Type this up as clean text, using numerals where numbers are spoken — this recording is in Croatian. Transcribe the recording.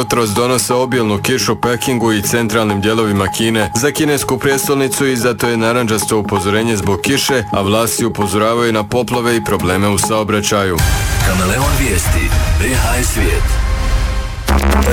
jutros donose obilnu kišu u Pekingu i centralnim dijelovima Kine. Za kinesku prijestolnicu izdato je narandžasto upozorenje zbog kiše, a vlasti upozoravaju na poplave i probleme u saobraćaju. Kameleon vijesti. BH svijet.